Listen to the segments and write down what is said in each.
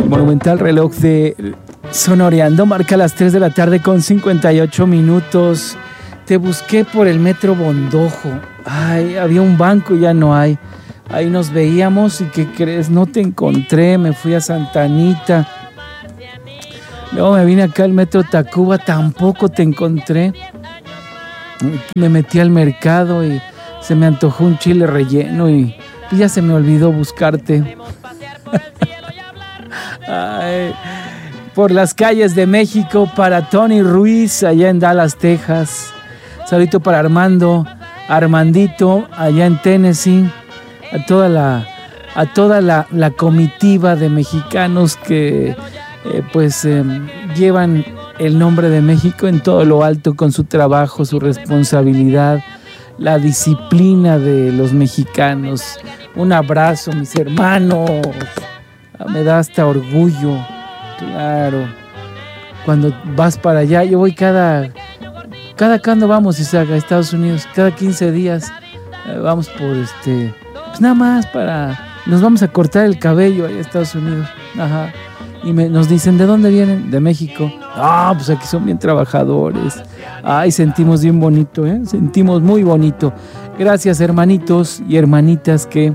El monumental reloj de Sonoreando marca las 3 de la tarde con 58 minutos. Te busqué por el metro Bondojo. Ay, había un banco, ya no hay. Ahí nos veíamos y ¿qué crees? No te encontré, me fui a Santa Anita. Luego me vine acá al metro Tacuba, tampoco te encontré. Me metí al mercado y se me antojó un chile relleno y ya se me olvidó buscarte. Ay, por las calles de México para Tony Ruiz allá en Dallas, Texas. Saludito para Armandito allá en Tennessee. A toda la comitiva de mexicanos que llevan el nombre de México en todo lo alto con su trabajo, su responsabilidad, la disciplina de los mexicanos. Un abrazo, mis hermanos. Me da hasta orgullo, claro. Cuando vas para allá, yo voy cada cuando vamos, Isaac, a Estados Unidos, cada 15 días vamos por pues nada más nos vamos a cortar el cabello allá a Estados Unidos. Ajá. Y nos dicen, ¿de dónde vienen? De México. Ah, pues aquí son bien trabajadores. Ay, sentimos bien bonito, sentimos muy bonito. Gracias, hermanitos y hermanitas que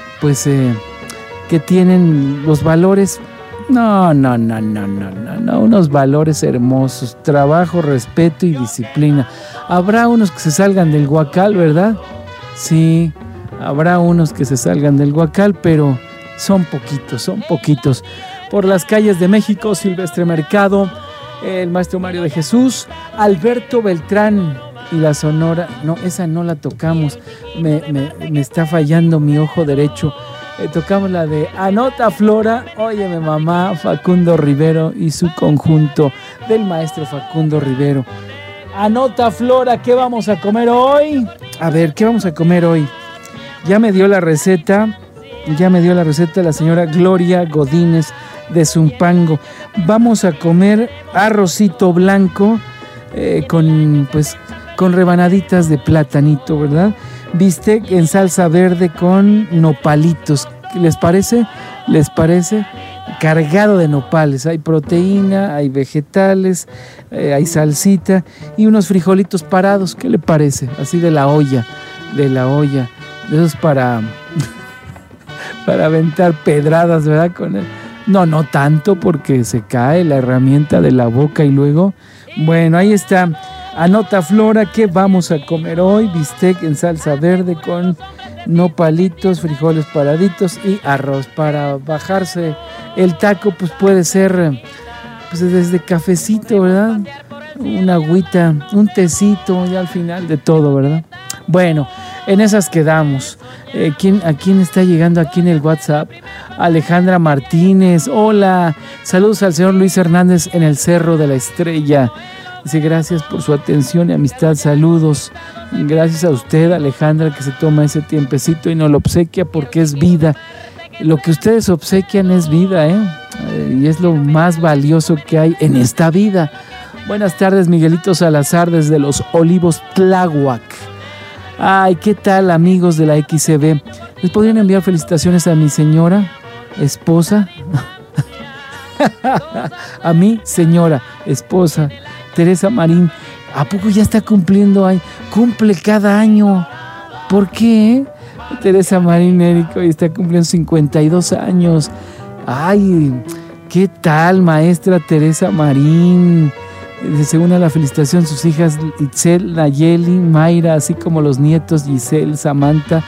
tienen los valores. No, unos valores hermosos. Trabajo, respeto y disciplina. Habrá unos que se salgan del guacal, ¿verdad? Sí, habrá unos que se salgan del guacal, pero son poquitos. Por las calles de México, Silvestre Mercado, el maestro Mario de Jesús, Alberto Beltrán y la Sonora. No, esa no la tocamos. Me está fallando mi ojo derecho. Tocamos la de Anota Flora, óyeme mamá, Facundo Rivero y su conjunto del maestro Facundo Rivero. Anota Flora, ¿qué vamos a comer hoy? A ver, ¿qué vamos a comer hoy? Ya me dio la receta la señora Gloria Godínez de Zumpango. Vamos a comer arrocito blanco con rebanaditas de platanito, ¿verdad? Bistec en salsa verde con nopalitos. ¿Les parece? Cargado de nopales. Hay proteína, hay vegetales, hay salsita y unos frijolitos parados. ¿Qué le parece? Así de la olla. De esos para aventar pedradas, ¿verdad? Con él. No tanto porque se cae la herramienta de la boca y luego... Bueno, ahí está. Anota Flora, ¿qué vamos a comer hoy? Bistec en salsa verde con nopalitos, frijoles paraditos y arroz. Para bajarse el taco, pues puede ser desde cafecito, ¿verdad? Una agüita, un tecito y al final de todo, ¿verdad? Bueno, en esas quedamos. ¿A quién está llegando aquí en el WhatsApp? Alejandra Martínez, hola. Saludos al señor Luis Hernández en el Cerro de la Estrella. Dice, gracias por su atención y amistad, saludos. Gracias a usted, Alejandra, que se toma ese tiempecito y nos lo obsequia porque es vida. Lo que ustedes obsequian es vida, y es lo más valioso que hay en esta vida. Buenas tardes, Miguelito Salazar, desde Los Olivos, Tláhuac. Ay, ¿qué tal, amigos de la XCB? ¿Les podrían enviar felicitaciones a mi señora esposa? A mi señora esposa, Teresa Marín. ¿A poco ya está cumpliendo años? Cumple cada año. ¿Por qué? Teresa Marín Érico y está cumpliendo 52 años. Ay, ¿qué tal, maestra Teresa Marín? Se une a la felicitación sus hijas Itzel, Nayeli, Mayra, así como los nietos Giselle, Samantha,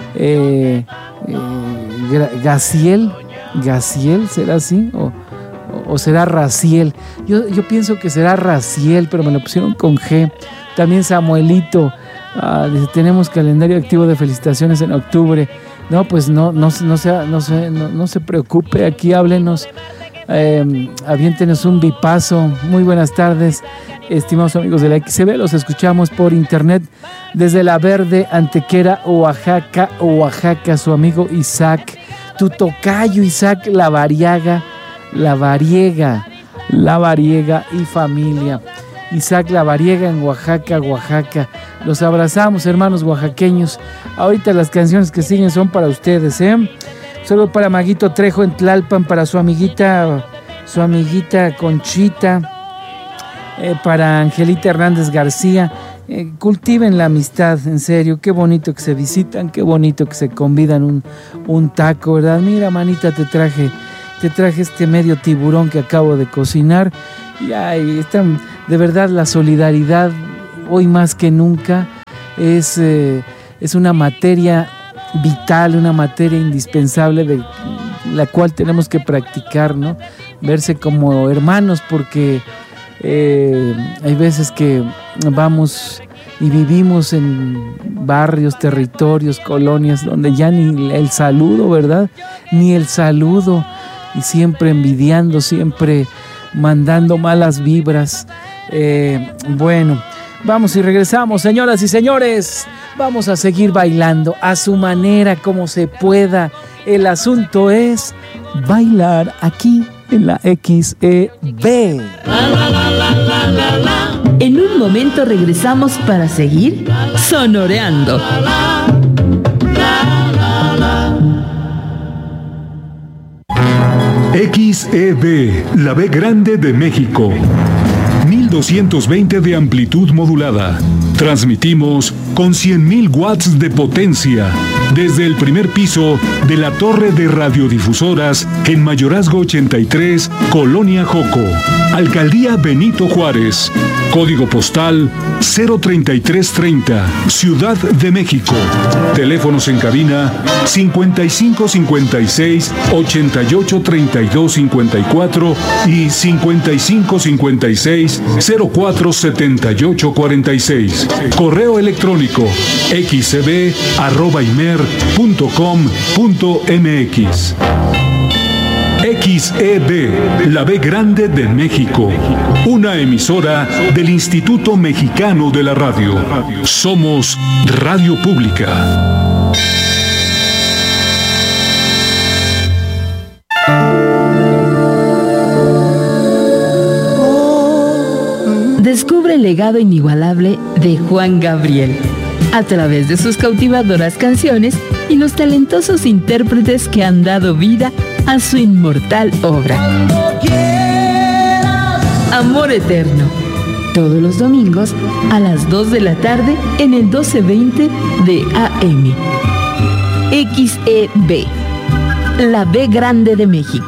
Gaciel, ¿será así? ¿O será Raciel? Yo pienso que será Raciel, pero me lo pusieron con G. También Samuelito, dice, tenemos calendario activo de felicitaciones en octubre. No, pues no se preocupe, aquí háblenos. Aviéntenos un bipazo. Muy buenas tardes, estimados amigos de la XCB. Los escuchamos por internet desde La Verde, Antequera, Oaxaca. Su amigo Isaac, tu tocayo Isaac Lavariega y familia. Isaac Lavariega en Oaxaca. Los abrazamos, hermanos oaxaqueños. Ahorita las canciones que siguen son para ustedes, Saludo para Maguito Trejo en Tlalpan, para su amiguita Conchita, para Angelita Hernández García. Cultiven la amistad, en serio, qué bonito que se visitan, qué bonito que se convidan un taco, ¿verdad? Mira, manita, te traje este medio tiburón que acabo de cocinar. Y ay, de verdad la solidaridad hoy más que nunca es una materia vital, una materia indispensable de la cual tenemos que practicar, ¿no? Verse como hermanos, porque hay veces que vamos y vivimos en barrios, territorios, colonias donde ya ni el saludo, ¿verdad? Ni el saludo, y siempre envidiando, siempre mandando malas vibras. Bueno, vamos y regresamos, señoras y señores. Vamos a seguir bailando a su manera, como se pueda. El asunto es bailar aquí en la XEB. En un momento regresamos para seguir sonoreando. XEB, la B grande de México. 1220 de amplitud modulada. Transmitimos con 100.000 watts de potencia desde el primer piso de la torre de radiodifusoras en Mayorazgo 83, Colonia Joco, Alcaldía Benito Juárez. Código postal 03330, Ciudad de México. Teléfonos en cabina 5556 88 32 54 y 5556 04 78 46. Correo electrónico xeb@imer.com.mx. XEB, la B grande de México. Una emisora del Instituto Mexicano de la Radio. Somos Radio Pública. Descubre el legado inigualable de Juan Gabriel a través de sus cautivadoras canciones y los talentosos intérpretes que han dado vida a su inmortal obra. Amor Eterno, todos los domingos a las 2 de la tarde en el 1220 de AM. XEB, la B grande de México.